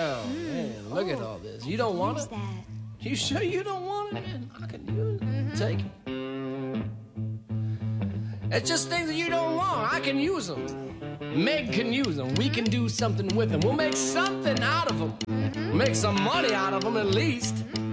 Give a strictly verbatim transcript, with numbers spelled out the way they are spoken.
Wow, man, look at all this. You don't want it? That. You sure you don't want it, man? I can use it. Take it. It's just things that you don't want. I can use them. Meg can use them. We can do something with them. We'll make something out of them. Make some money out of them at least.